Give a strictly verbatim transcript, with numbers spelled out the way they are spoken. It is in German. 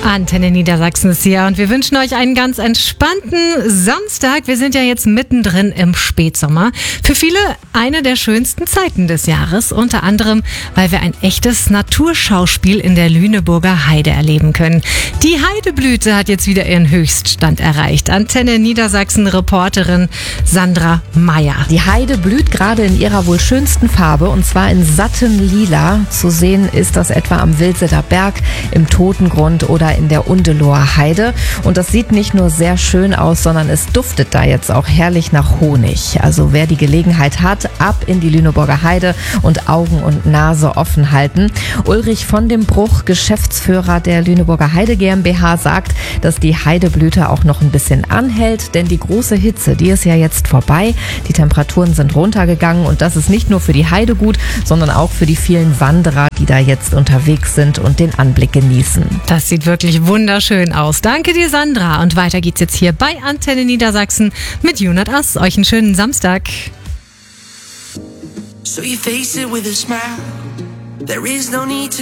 Antenne Niedersachsen ist hier und wir wünschen euch einen ganz entspannten Samstag. Wir sind ja jetzt mittendrin im Spätsommer. Für viele eine der schönsten Zeiten des Jahres, unter anderem, weil wir ein echtes Naturschauspiel in der Lüneburger Heide erleben können. Die Heideblüte hat jetzt wieder ihren Höchststand erreicht. Antenne Niedersachsen Reporterin Sandra Meyer. Die Heide blüht gerade in ihrer wohl schönsten Farbe und zwar in sattem Lila. Zu sehen ist das etwa am Wilseter Berg, im Totengrund oder in der Undeloher Heide. Und das sieht nicht nur sehr schön aus, sondern es duftet da jetzt auch herrlich nach Honig. Also wer die Gelegenheit hat, ab in die Lüneburger Heide und Augen und Nase offen halten. Ulrich von dem Bruch, Geschäftsführer der Lüneburger Heide GmbH, sagt, dass die Heideblüte auch noch ein bisschen anhält, denn die große Hitze, die ist ja jetzt vorbei. Die Temperaturen sind runtergegangen und das ist nicht nur für die Heide gut, sondern auch für die vielen Wanderer, die da jetzt unterwegs sind und den Anblick genießen. Das sieht wirklich wunderschön aus. Danke dir, Sandra. Und weiter geht's jetzt hier bei Antenne Niedersachsen mit Junat Ass. Euch einen schönen Samstag. So you face it with a smile. There is no need to